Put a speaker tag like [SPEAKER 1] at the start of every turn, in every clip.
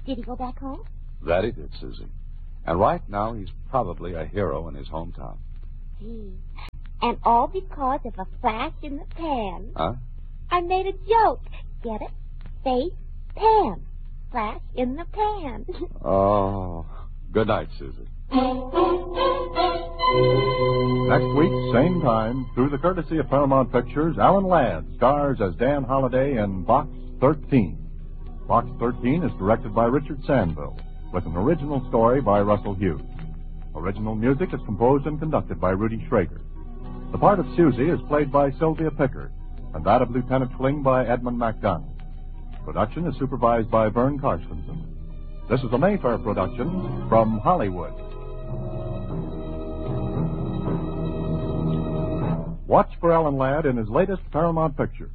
[SPEAKER 1] Did he go back home?
[SPEAKER 2] That he did, Susie. And right now, he's probably a hero in his hometown.
[SPEAKER 1] Gee. And all because of a flash in the pan.
[SPEAKER 2] Huh?
[SPEAKER 1] I made a joke. Get it? Face, pan. Flash in the pan.
[SPEAKER 2] Oh. Good night, Susie.
[SPEAKER 3] Next week, same time, through the courtesy of Paramount Pictures, Alan Ladd stars as Dan Holliday in Box 13. Box 13 is directed by Richard Sandville, with an original story by Russell Hughes. Original music is composed and conducted by Rudy Schrager. The part of Susie is played by Sylvia Pickard, and that of Lieutenant Fling by Edmund MacDonald. Production is supervised by Vern Carstensen. This is a Mayfair production from Hollywood. Watch for Alan Ladd in his latest Paramount picture.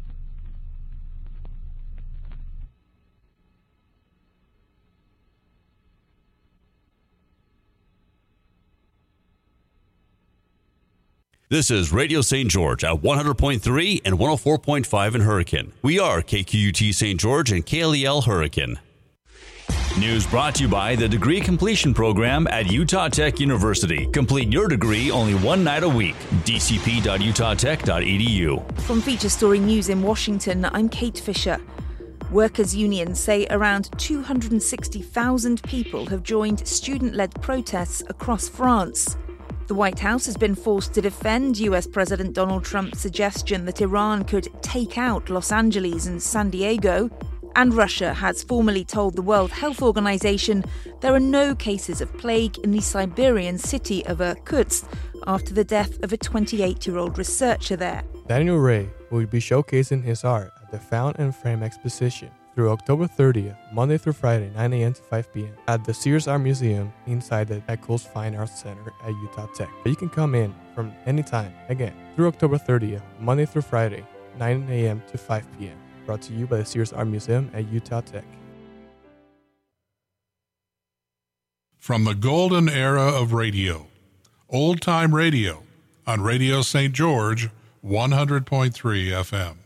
[SPEAKER 4] This is Radio St. George at 100.3 and 104.5 in Hurricane. We are KQUT St. George and KLEL Hurricane. News brought to you by the Degree Completion Program at Utah Tech University. Complete your degree only one night a week. dcp.utah.tech.edu.
[SPEAKER 5] From Feature Story News in Washington, I'm Kate Fisher. Workers' unions say around 260,000 people have joined student-led protests across France. The White House has been forced to defend US President Donald Trump's suggestion that Iran could take out Los Angeles and San Diego. And Russia has formally told the World Health Organization there are no cases of plague in the Siberian city of Irkutsk after the death of a 28-year-old researcher there.
[SPEAKER 6] Daniel Ray will be showcasing his art at the Found and Frame exposition through October 30th, Monday through Friday, 9 a.m. to 5 p.m. at the Sears Art Museum inside the Eccles Fine Arts Center at Utah Tech. You can come in from any time, again, through October 30th, Monday through Friday, 9 a.m. to 5 p.m. Brought to you by the Sears Art Museum at Utah Tech.
[SPEAKER 7] From the golden era of radio, old-time radio, on Radio St. George, 100.3 FM.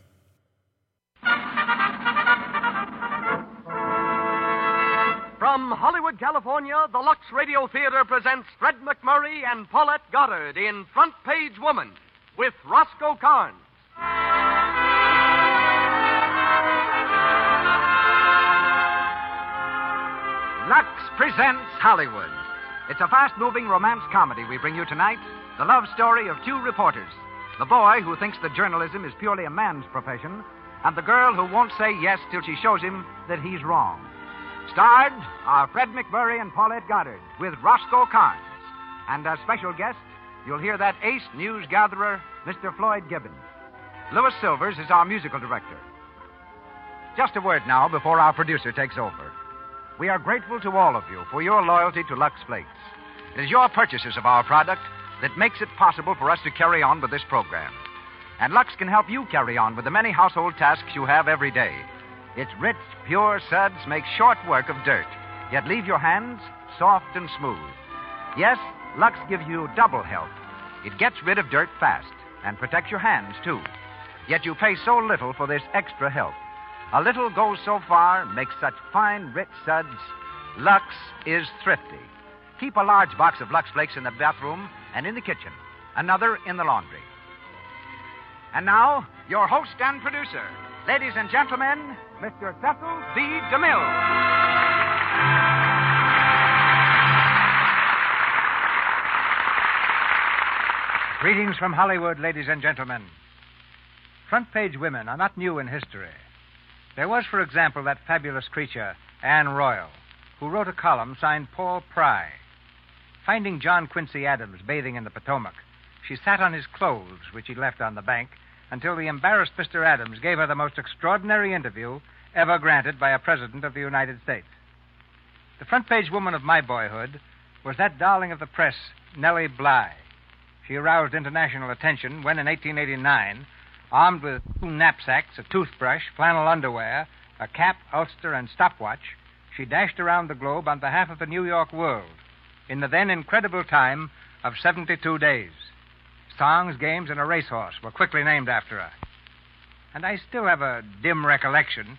[SPEAKER 8] From Hollywood, California, the Lux Radio Theater presents Fred McMurray and Paulette Goddard in Front Page Woman with Roscoe Carnes. Lux presents Hollywood. It's a fast-moving romance comedy we bring you tonight, the love story of two reporters, the boy who thinks that journalism is purely a man's profession, and the girl who won't say yes till she shows him that he's wrong. Starred are Fred McMurray and Paulette Goddard with Roscoe Carnes. And as special guest, you'll hear that ace news gatherer, Mr. Floyd Gibbons. Louis Silvers is our musical director. Just a word now before our producer takes over. We are grateful to all of you for your loyalty to Lux Flakes. It is your purchases of our product that makes it possible for us to carry on with this program. And Lux can help you carry on with the many household tasks you have every day. Its rich, pure suds make short work of dirt, yet leave your hands soft and smooth. Yes, Lux gives you double help. It gets rid of dirt fast and protects your hands, too. Yet you pay so little for this extra help. A little goes so far, makes such fine, rich suds. Lux is thrifty. Keep a large box of Lux Flakes in the bathroom and in the kitchen. Another in the laundry. And now, your host and producer. Ladies and gentlemen, Mr. Cecil B. DeMille. Greetings from Hollywood, ladies and gentlemen. Front page women are not new in history. There was, for example, that fabulous creature, Anne Royal, who wrote a column signed Paul Pry. Finding John Quincy Adams bathing in the Potomac, she sat on his clothes, which he left on the bank, until the embarrassed Mr. Adams gave her the most extraordinary interview ever granted by a president of the United States. The front page woman of my boyhood was that darling of the press, Nellie Bly. She aroused international attention when, in 1889, armed with 2 knapsacks, a toothbrush, flannel underwear, a cap, ulster, and stopwatch, she dashed around the globe on behalf of the New York world in the then incredible time of 72 days. Songs, games, and a racehorse were quickly named after her. And I still have a dim recollection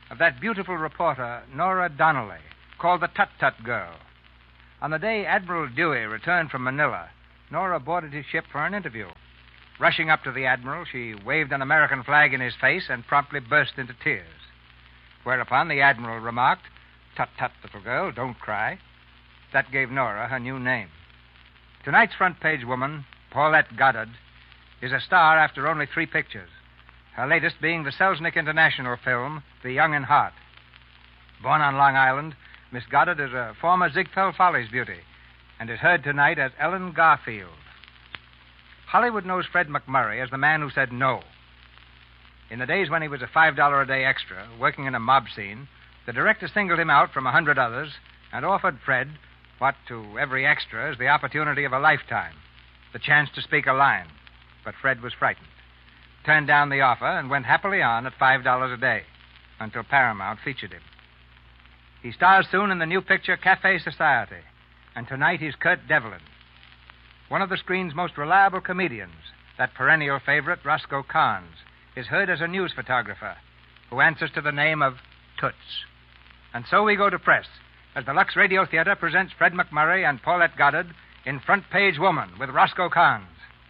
[SPEAKER 8] of that beautiful reporter, Nora Donnelly, called the Tut-Tut Girl. On the day Admiral Dewey returned from Manila, Nora boarded his ship for an interview. Rushing up to the Admiral, she waved an American flag in his face and promptly burst into tears. Whereupon the Admiral remarked, "Tut-tut, little girl, don't cry." That gave Nora her new name. Tonight's front page woman, Paulette Goddard, is a star after only 3 pictures, her latest being the Selznick International film, The Young in Heart. Born on Long Island, Miss Goddard is a former Ziegfeld Follies beauty and is heard tonight as Ellen Garfield. Hollywood knows Fred McMurray as the man who said no. In the days when he was a $5 a day extra, working in a mob scene, the director singled him out from 100 others and offered Fred what to every extra is the opportunity of a lifetime, the chance to speak a line. But Fred was frightened, turned down the offer, and went happily on at $5 a day until Paramount featured him. He stars soon in the new picture Cafe Society, and tonight he's Kurt Devlin. One of the screen's most reliable comedians, that perennial favorite, Roscoe Carnes, is heard as a news photographer who answers to the name of Toots. And so we go to press as the Lux Radio Theater presents Fred McMurray and Paulette Goddard in Front Page Woman with Roscoe Carnes.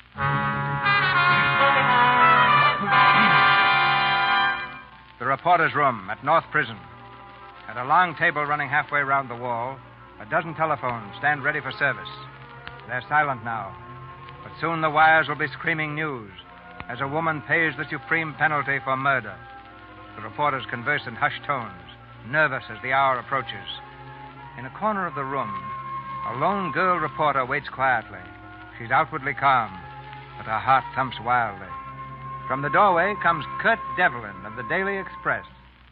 [SPEAKER 8] The reporter's room at North Prison. At a long table running halfway round the wall, a dozen telephones stand ready for service. They're silent now, but soon the wires will be screaming news as a woman pays the supreme penalty for murder. The reporters converse in hushed tones, nervous as the hour approaches. In a corner of the room, a lone girl reporter waits quietly. She's outwardly calm, but her heart thumps wildly. From the doorway comes Kurt Devlin of the Daily Express.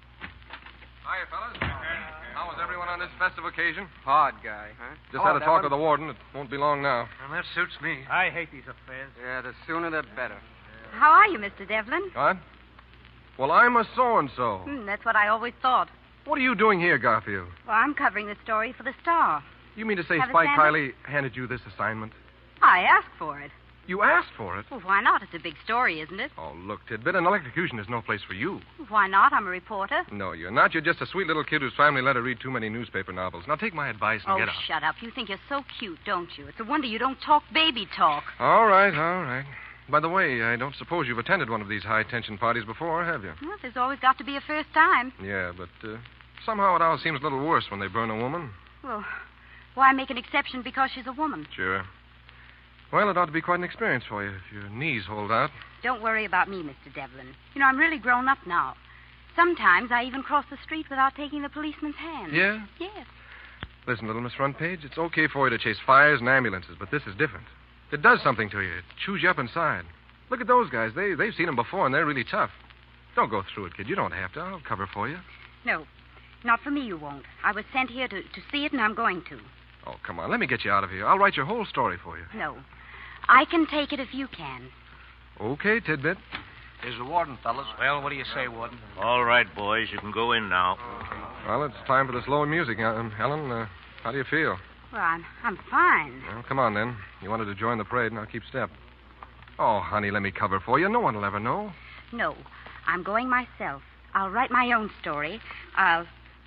[SPEAKER 9] Hiya, fellas. How was everyone on this festive occasion?
[SPEAKER 10] Hard guy, huh?
[SPEAKER 9] Just had a talk with the warden. It won't be long now.
[SPEAKER 10] Well, that suits me. I hate these affairs.
[SPEAKER 9] Yeah, the sooner the better.
[SPEAKER 11] How are you, Mr. Devlin?
[SPEAKER 9] What? Well, I'm a so-and-so.
[SPEAKER 11] That's what I always thought.
[SPEAKER 9] What are you doing here, Garfield?
[SPEAKER 11] Well, I'm covering the story for the Star.
[SPEAKER 9] You mean to say
[SPEAKER 11] Have a
[SPEAKER 9] Spike
[SPEAKER 11] sandwich?
[SPEAKER 9] Kiley handed you this assignment?
[SPEAKER 11] I asked for it.
[SPEAKER 9] You asked for it?
[SPEAKER 11] Well, why not? It's a big story, isn't it?
[SPEAKER 9] Oh, look, Tidbit, an electrocution is no place for you.
[SPEAKER 11] Why not? I'm a reporter.
[SPEAKER 9] No, you're not. You're just a sweet little kid whose family let her read too many newspaper novels. Now take my advice and get out.
[SPEAKER 11] Shut up. You think you're so cute, don't you? It's a wonder you don't talk baby talk.
[SPEAKER 9] All right, all right. By the way, I don't suppose you've attended one of these high-tension parties before, have you?
[SPEAKER 11] Well, there's always got to be a first time.
[SPEAKER 9] Yeah, but somehow it always seems a little worse when they burn a woman.
[SPEAKER 11] Well, why make an exception because she's a woman?
[SPEAKER 9] Sure. Well, it ought to be quite an experience for you if your knees hold out.
[SPEAKER 11] Don't worry about me, Mr. Devlin. You know, I'm really grown up now. Sometimes I even cross the street without taking the policeman's hand.
[SPEAKER 9] Yeah?
[SPEAKER 11] Yes.
[SPEAKER 9] Listen, little Miss Front Page, it's okay for you to chase fires and ambulances, but this is different. It does something to you. It chews you up inside. Look at those guys. They've seen them before, and they're really tough. Don't go through it, kid. You don't have to. I'll cover for you.
[SPEAKER 11] No, not for me you won't. I was sent here to see it, and I'm going to.
[SPEAKER 9] Oh, come on. Let me get you out of here. I'll write your whole story for you.
[SPEAKER 11] No. I can take it if you can.
[SPEAKER 9] Okay, Tidbit.
[SPEAKER 10] Here's the warden, fellas. Well, what do you say, warden?
[SPEAKER 12] All right, boys. You can go in now.
[SPEAKER 9] Well, it's time for the slow music. Helen, how do you feel?
[SPEAKER 11] Well, I'm fine.
[SPEAKER 9] Well, come on, then. You wanted to join the parade, and I'll keep step. Oh, honey, let me cover for you. No one will ever know.
[SPEAKER 11] No, I'm going myself. I'll write my own story. Oh.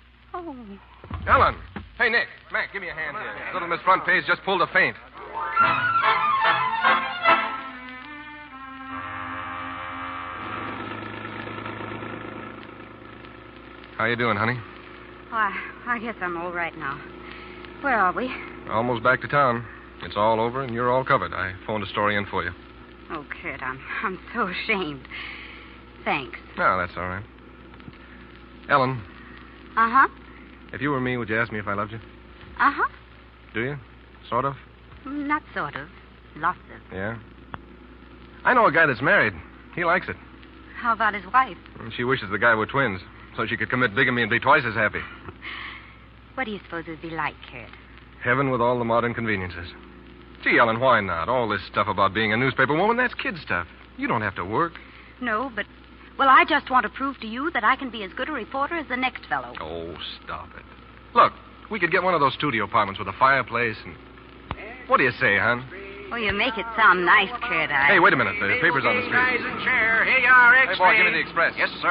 [SPEAKER 9] Ellen! Hey, Nick. Mac, give me a hand here. Little Miss Front Page just pulled a feint. How you doing, honey?
[SPEAKER 11] Oh, I guess I'm all right now. Where are we?
[SPEAKER 9] Almost back to town. It's all over, and you're all covered. I phoned a story in for you.
[SPEAKER 11] Oh, Kurt, I'm so ashamed. Thanks.
[SPEAKER 9] No, that's all right. Ellen.
[SPEAKER 11] Uh-huh.
[SPEAKER 9] If you were me, would you ask me if I loved you?
[SPEAKER 11] Uh-huh.
[SPEAKER 9] Do you? Sort of?
[SPEAKER 11] Not sort of. Lots of.
[SPEAKER 9] Yeah? I know a guy that's married. He likes it.
[SPEAKER 11] How about his wife?
[SPEAKER 9] She wishes the guy were twins, so she could commit bigamy and be twice as happy.
[SPEAKER 11] What do you suppose it would be like, Kurt?
[SPEAKER 9] Heaven with all the modern conveniences. Gee, Ellen, why not? All this stuff about being a newspaper woman, that's kid stuff. You don't have to work.
[SPEAKER 11] No, but... Well, I just want to prove to you that I can be as good a reporter as the next fellow.
[SPEAKER 9] Oh, stop it. Look, we could get one of those studio apartments with a fireplace and... What do you say, hon?
[SPEAKER 11] Well, you make it sound nice, Kurt.
[SPEAKER 9] Hey, wait a minute. The paper's on the street.
[SPEAKER 10] Rise and chair. Here you are,
[SPEAKER 9] Hey, boy, give me the Express.
[SPEAKER 10] Yes, sir.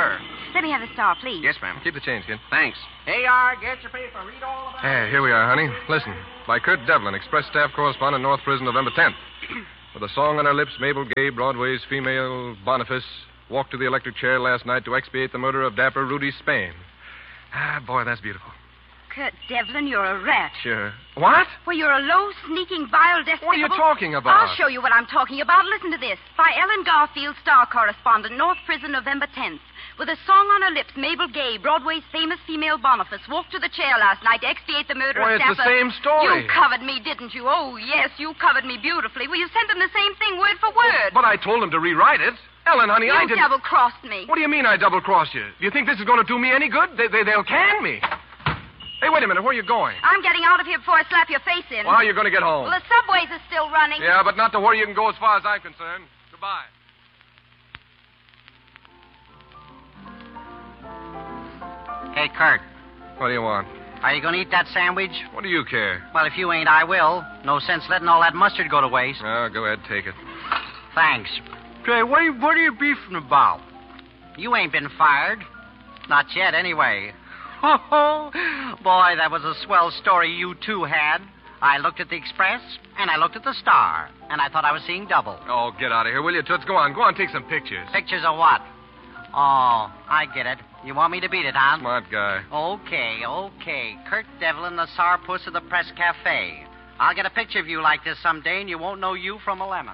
[SPEAKER 11] Let me have the Star, please.
[SPEAKER 9] Yes, ma'am. Keep the change, kid.
[SPEAKER 10] Thanks. Here you are. Get your paper. Read all about it.
[SPEAKER 9] Hey, here we are, honey. Listen. By Kurt Devlin, Express Staff Correspondent, North Prison, November 10th. With a song on her lips, Mabel Gay, Broadway's female Boniface, walked to the electric chair last night to expiate the murder of dapper Rudy Spain. Ah, boy, that's beautiful.
[SPEAKER 11] Kurt Devlin, you're a rat.
[SPEAKER 9] Sure. What?
[SPEAKER 11] Well, you're a low, sneaking, vile, despicable...
[SPEAKER 9] What are you talking about?
[SPEAKER 11] I'll show you what I'm talking about. Listen to this. By Ellen Garfield, Star Correspondent, North Prison, November 10th. With a song on her lips, Mabel Gay, Broadway's famous female Boniface, walked to the chair last night to expiate the murder
[SPEAKER 9] Why,
[SPEAKER 11] of
[SPEAKER 9] it's
[SPEAKER 11] Dapper...
[SPEAKER 9] the same story.
[SPEAKER 11] You covered me, didn't you? Oh, yes, you covered me beautifully. Well, you sent them the same thing, word for word.
[SPEAKER 9] But I told him to rewrite it. Ellen, honey, I
[SPEAKER 11] You
[SPEAKER 9] didn't...
[SPEAKER 11] double-crossed me.
[SPEAKER 9] What do you mean I double-crossed you? Do you think this is going to do me any good? They'll can me. Hey, wait a minute. Where are you going?
[SPEAKER 11] I'm getting out of here before I slap your face in.
[SPEAKER 9] Well, how are you going to get home?
[SPEAKER 11] Well, the subways are still running.
[SPEAKER 9] Yeah, but not to where you can go as far as I'm concerned. Goodbye.
[SPEAKER 10] Hey, Kurt.
[SPEAKER 9] What do you want?
[SPEAKER 10] Are you going to eat that sandwich?
[SPEAKER 9] What do you care?
[SPEAKER 10] Well, if you ain't, I will. No sense letting all that mustard go to waste.
[SPEAKER 9] Oh, go ahead, take it.
[SPEAKER 10] Thanks. Say, what are you beefing about? You ain't been fired. Not yet, anyway. Boy, that was a swell story you two had. I looked at the Express, and I looked at the Star, and I thought I was seeing double.
[SPEAKER 9] Oh, get out of here, will you, Toots? Go on, take some pictures.
[SPEAKER 10] Pictures of what? Oh, I get it. You want me to beat it, huh?
[SPEAKER 9] Smart guy.
[SPEAKER 10] Okay. Kurt Devlin, the sourpuss of the Press Cafe. I'll get a picture of you like this someday, and you won't know you from a lemon.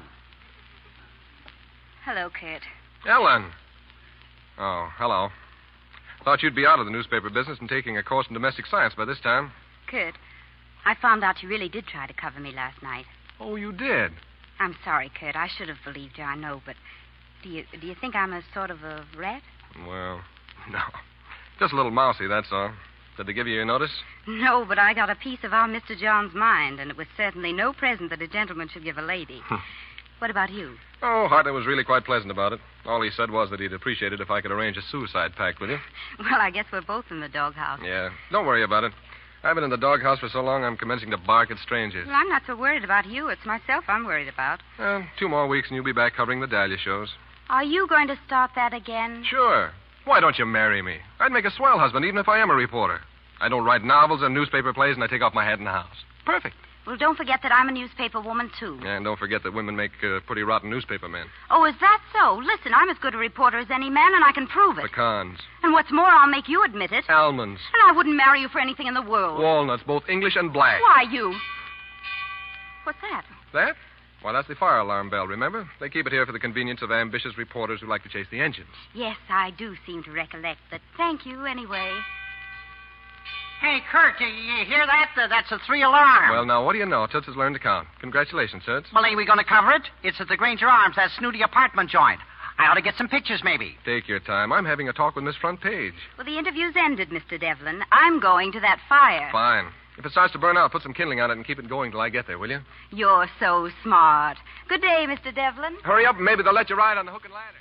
[SPEAKER 11] Hello, Kurt.
[SPEAKER 9] Ellen. Oh, hello. Thought you'd be out of the newspaper business and taking a course in domestic science by this time.
[SPEAKER 11] Kurt, I found out you really did try to cover me last night.
[SPEAKER 9] Oh, you did?
[SPEAKER 11] I'm sorry, Kurt. I should have believed you, I know, but do you think I'm a sort of a rat?
[SPEAKER 9] Well, no. Just a little mousy, that's all. Did they give you your notice?
[SPEAKER 11] No, but I got a piece of our Mr. John's mind, and it was certainly no present that a gentleman should give a lady. What about you?
[SPEAKER 9] Oh, Hartley was really quite pleasant about it. All he said was that he'd appreciate it if I could arrange a suicide pact with you.
[SPEAKER 11] Well, I guess we're both in the doghouse.
[SPEAKER 9] Yeah. Don't worry about it. I've been in the doghouse for so long, I'm commencing to bark at strangers.
[SPEAKER 11] Well, I'm not so worried about you. It's myself I'm worried about.
[SPEAKER 9] 2 more weeks and you'll be back covering the Dahlia shows.
[SPEAKER 11] Are you going to start that again?
[SPEAKER 9] Sure. Why don't you marry me? I'd make a swell husband, even if I am a reporter. I don't write novels or newspaper plays, and I take off my hat in the house. Perfect.
[SPEAKER 11] Well, don't forget that I'm a newspaper woman, too.
[SPEAKER 9] And don't forget that women make pretty rotten newspaper men.
[SPEAKER 11] Oh, is that so? Listen, I'm as good a reporter as any man, and I can prove it.
[SPEAKER 9] Pecans.
[SPEAKER 11] And what's more, I'll make you admit it.
[SPEAKER 9] Almonds.
[SPEAKER 11] And I wouldn't marry you for anything in the world.
[SPEAKER 9] Walnuts, both English and black.
[SPEAKER 11] Why, you? What's that?
[SPEAKER 9] That? Why, that's the fire alarm bell, remember? They keep it here for the convenience of ambitious reporters who like to chase the engines.
[SPEAKER 11] Yes, I do seem to recollect that. Thank you, anyway.
[SPEAKER 10] Hey, Kurt, you hear that? That's a 3-alarm.
[SPEAKER 9] Well, now, what do you know? Toots has learned to count. Congratulations, Toots.
[SPEAKER 10] Well, ain't we going to cover it? It's at the Granger Arms, that snooty apartment joint. I ought to get some pictures, maybe.
[SPEAKER 9] Take your time. I'm having a talk with Miss Front Page.
[SPEAKER 11] Well, the interview's ended, Mr. Devlin. I'm going to that fire.
[SPEAKER 9] Fine. If it starts to burn out, put some kindling on it and keep it going till I get there, will you?
[SPEAKER 11] You're so smart. Good day, Mr. Devlin.
[SPEAKER 9] Hurry up, and maybe they'll let you ride on the hook and ladder.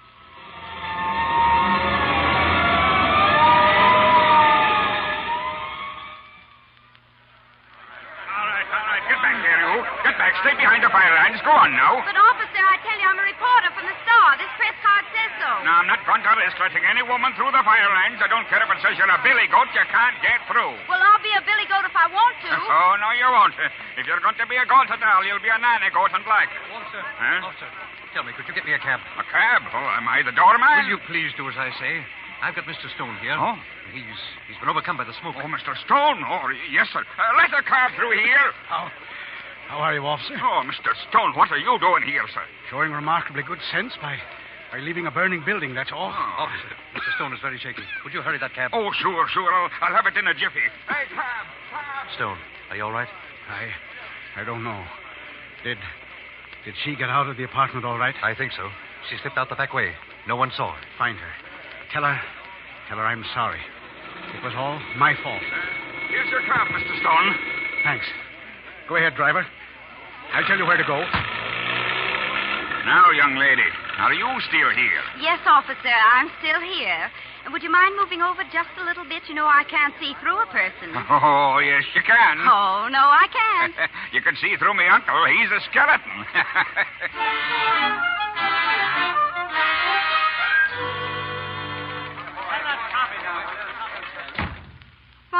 [SPEAKER 13] Stay behind the fire lines. Go on now.
[SPEAKER 11] But, officer, I tell you, I'm a reporter from the Star. This press card says so.
[SPEAKER 13] No, I'm not going to risk letting any woman through the fire lines. I don't care if it says you're a billy goat. You can't get through.
[SPEAKER 11] Well, I'll be a billy goat if I want to.
[SPEAKER 13] Oh, no, you won't. If you're going to be a goat at all, you'll be a nanny goat in black.
[SPEAKER 14] Officer.
[SPEAKER 13] Huh?
[SPEAKER 14] Officer, tell me, could you get me a cab?
[SPEAKER 13] A cab? Oh, am I the doorman?
[SPEAKER 14] Will you please do as I say? I've got Mr. Stone here.
[SPEAKER 13] Oh?
[SPEAKER 14] He's been overcome by the smoke.
[SPEAKER 13] Oh, Mr. Stone? Oh, yes, sir. Let the car through here.
[SPEAKER 14] How are you, officer?
[SPEAKER 13] Oh, Mr. Stone, what are you doing here, sir?
[SPEAKER 14] Showing remarkably good sense by leaving a burning building, that's all.
[SPEAKER 13] Oh.
[SPEAKER 14] Officer, Mr. Stone is very shaky. Would you hurry that cab?
[SPEAKER 13] Oh, sure. I'll have it in a jiffy. Hey, cab.
[SPEAKER 14] Stone, are you all right?
[SPEAKER 15] I don't know. Did she get out of the apartment all right?
[SPEAKER 14] I think so. She slipped out the back way. No one saw her.
[SPEAKER 15] Find her. Tell her I'm sorry. It was all my fault.
[SPEAKER 13] Here's your cab, Mr. Stone.
[SPEAKER 15] Thanks. Go ahead, driver. I'll tell you where to go.
[SPEAKER 13] Now, young lady, are you still here?
[SPEAKER 11] Yes, officer, I'm still here. Would you mind moving over just a little bit? You know, I can't see through a person.
[SPEAKER 13] Oh, yes, you can.
[SPEAKER 11] Oh, no, I can't.
[SPEAKER 13] You can see through me uncle. He's a skeleton.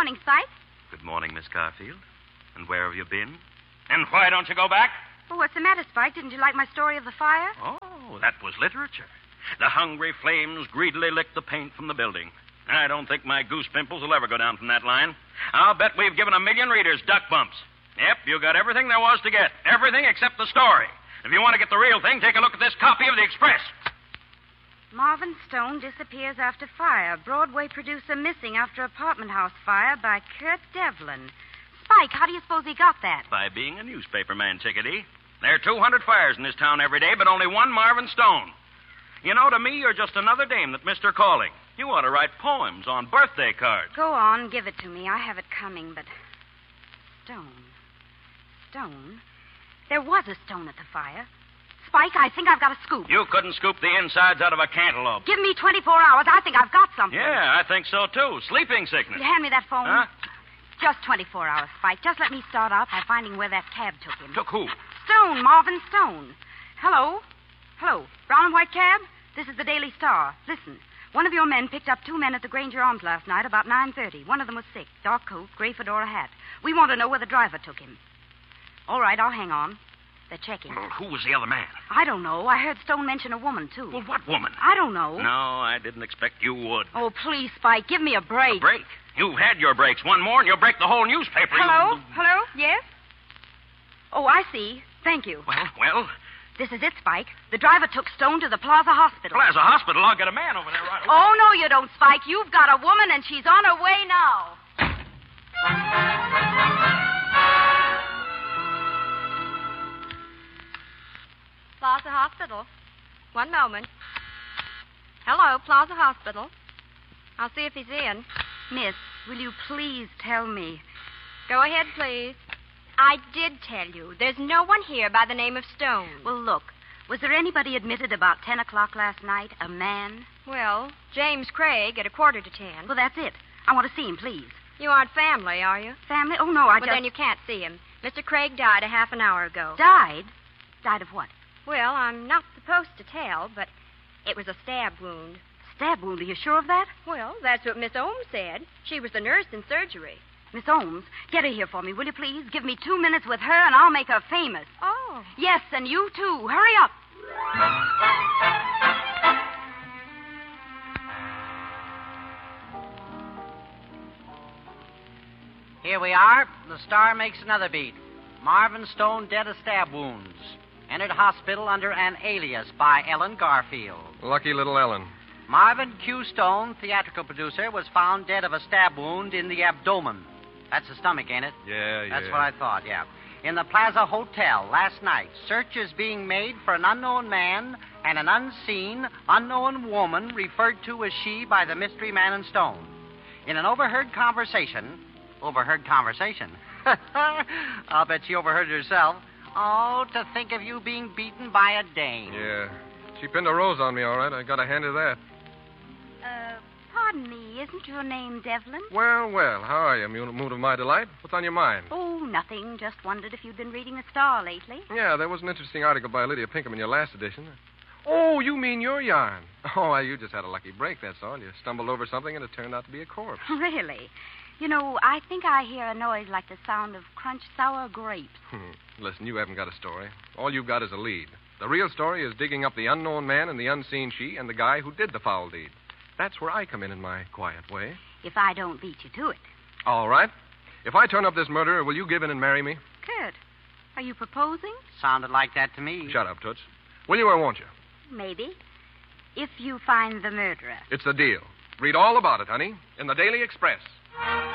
[SPEAKER 11] morning, Spike.
[SPEAKER 12] Good morning, Miss Garfield. And where have you been? And why don't you go back?
[SPEAKER 11] Oh, what's the matter, Spike? Didn't you like my story of the fire?
[SPEAKER 12] Oh, that was literature. The hungry flames greedily licked the paint from the building. I don't think my goose pimples will ever go down from that line. I'll bet we've given 1 million readers duck bumps. Yep, you got everything there was to get. Everything except the story. If you want to get the real thing, take a look at this copy of the Express.
[SPEAKER 11] Marvin Stone disappears after fire. Broadway producer missing after apartment house fire by Kurt Devlin. Spike, how do you suppose he got that?
[SPEAKER 12] By being a newspaperman, Chickadee. There are 200 fires in this town every day, but only one Marvin Stone. You know, to me, you're just another dame that missed her calling. You ought to write poems on birthday cards.
[SPEAKER 11] Go on, give it to me. I have it coming, but... Stone. There was a stone at the fire. Spike, I think I've got a scoop.
[SPEAKER 12] You couldn't scoop the insides out of a cantaloupe.
[SPEAKER 11] Give me 24 hours. I think I've got something.
[SPEAKER 12] Yeah, I think so, too. Sleeping sickness.
[SPEAKER 11] Will you hand me that phone?
[SPEAKER 12] Huh?
[SPEAKER 11] Just 24 hours, Spike. Just let me start out by finding where that cab took him.
[SPEAKER 12] Took who?
[SPEAKER 11] Stone, Marvin Stone. Hello? Brown and white cab? This is the Daily Star. Listen. One of your men picked up 2 men at the Granger Arms last night about 9:30. One of them was sick. Dark coat, gray fedora hat. We want to know where the driver took him. All right, I'll hang on. They're checking.
[SPEAKER 12] Well, who was the other man?
[SPEAKER 11] I don't know. I heard Stone mention a woman, too.
[SPEAKER 12] Well, what woman?
[SPEAKER 11] I don't know.
[SPEAKER 12] No, I didn't expect you would.
[SPEAKER 11] Oh, please, Spike, give me a break.
[SPEAKER 12] A break? You've had your breaks. One more and you'll break the whole newspaper.
[SPEAKER 11] Hello? Hello? Yes? Oh, I see. Thank you.
[SPEAKER 12] Well?
[SPEAKER 11] This is it, Spike. The driver took Stone to the Plaza Hospital.
[SPEAKER 12] Plaza Hospital? I'll get a man over there right away.
[SPEAKER 11] Oh, no, you don't, Spike. You've got a woman, and she's on her way now.
[SPEAKER 16] Plaza Hospital. One moment. Hello, Plaza Hospital. I'll see if he's in.
[SPEAKER 11] Miss, will you please tell me?
[SPEAKER 16] Go ahead, please. I did tell you. There's no one here by the name of Stone.
[SPEAKER 11] Well, look. Was there anybody admitted about 10 o'clock last night? A man?
[SPEAKER 16] Well, James Craig at 9:45.
[SPEAKER 11] Well, that's it. I want to see him, please.
[SPEAKER 16] You aren't family, are you?
[SPEAKER 11] Family? Oh, no,
[SPEAKER 16] Well, then you can't see him. Mr. Craig died a half an hour ago.
[SPEAKER 11] Died? Died of what?
[SPEAKER 16] Well, I'm not supposed to tell, but it was a stab wound.
[SPEAKER 11] Stab wound? Are you sure of that?
[SPEAKER 16] Well, that's what Miss Ohms said. She was the nurse in surgery.
[SPEAKER 11] Miss Ohms, get her here for me, will you please? Give me 2 minutes with her, and I'll make her famous.
[SPEAKER 16] Oh.
[SPEAKER 11] Yes, and you, too. Hurry up.
[SPEAKER 10] Here we are. The Star makes another beat. Marvin Stone dead of stab wounds. Entered hospital under an alias by Ellen Garfield.
[SPEAKER 9] Lucky little Ellen.
[SPEAKER 10] Marvin Q. Stone, theatrical producer, was found dead of a stab wound in the abdomen. That's the stomach, ain't it?
[SPEAKER 9] Yeah.
[SPEAKER 10] That's what I thought, yeah. In the Plaza Hotel last night, search is being made for an unknown man and an unseen, unknown woman referred to as she by the mystery man in Stone. In an overheard conversation... I'll bet she overheard it herself. Oh, to think of you being beaten by a dame.
[SPEAKER 9] Yeah. She pinned a rose on me, all right. I got a hand of that.
[SPEAKER 11] Pardon me, isn't your name Devlin?
[SPEAKER 9] Well, how are you, mood of my delight? What's on your mind?
[SPEAKER 11] Oh, nothing. Just wondered if you'd been reading the Star lately.
[SPEAKER 9] Yeah, there was an interesting article by Lydia Pinkham in your last edition. Oh, you mean your yarn. Oh, you just had a lucky break, that's all. You stumbled over something and it turned out to be a corpse.
[SPEAKER 11] Really? You know, I think I hear a noise like the sound of crunched sour grapes.
[SPEAKER 9] Listen, you haven't got a story. All you've got is a lead. The real story is digging up the unknown man and the unseen she and the guy who did the foul deed. That's where I come in my quiet way.
[SPEAKER 11] If I don't beat you to it.
[SPEAKER 9] All right. If I turn up this murderer, will you give in and marry me?
[SPEAKER 11] Kurt, are you proposing?
[SPEAKER 10] Sounded like that to me.
[SPEAKER 9] Shut up, Toots. Will you or won't you?
[SPEAKER 11] Maybe. If you find the murderer.
[SPEAKER 9] It's the deal. Read all about it, honey, in the Daily Express.